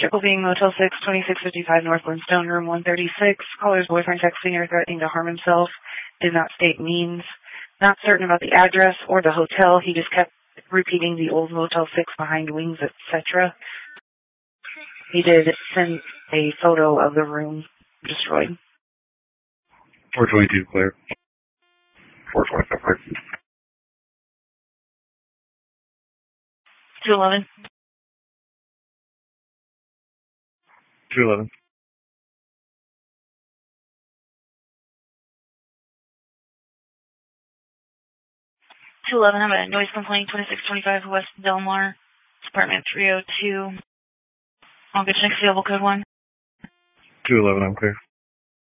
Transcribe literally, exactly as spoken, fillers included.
Triple being Motel six, twenty-six fifty-five North Glenstone, room one thirty-six. Caller's boyfriend texting or threatening to harm himself. Did not state means. Not certain about the address or the hotel. He just kept repeating the old Motel six behind wings, et cetera. He did send a photo of the room destroyed. four twenty-two, clear. four twenty-five, clear. two eleven. two eleven. two eleven, I'm a noise complaint, twenty-six twenty-five West Delmar, apartment three oh two. I'll get next available code one. two eleven, I'm clear.